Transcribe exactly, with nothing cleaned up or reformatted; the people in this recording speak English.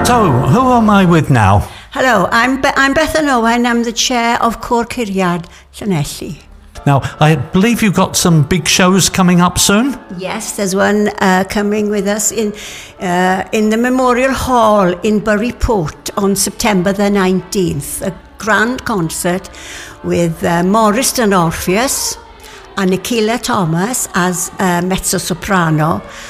So, who am I with now? Hello, I'm, Be- I'm Bethan Owen. I'm the chair of Cwr Curiad Llanelli. Now, I believe you've got some big shows coming up soon? Yes, there's one uh, coming with us in uh, in the Memorial Hall in Bury Port on September the nineteenth. A grand concert with uh, Morris and Orpheus and Nicola Thomas as uh, mezzo-soprano,